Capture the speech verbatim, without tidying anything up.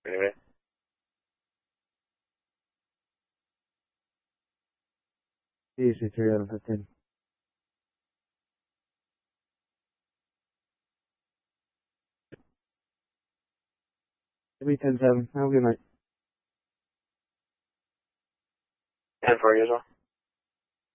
Anyway. Easy, three out of fifteen. Give me ten seven. Have a good night. And for you as well.